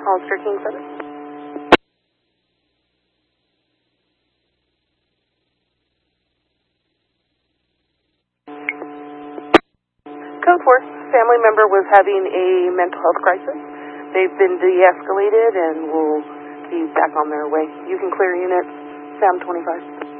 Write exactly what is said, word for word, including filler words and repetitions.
Hollister King seven. Code four, family member was having a mental health crisis. They've been de-escalated and will be back on their way. You can clear unit SAM twenty-five.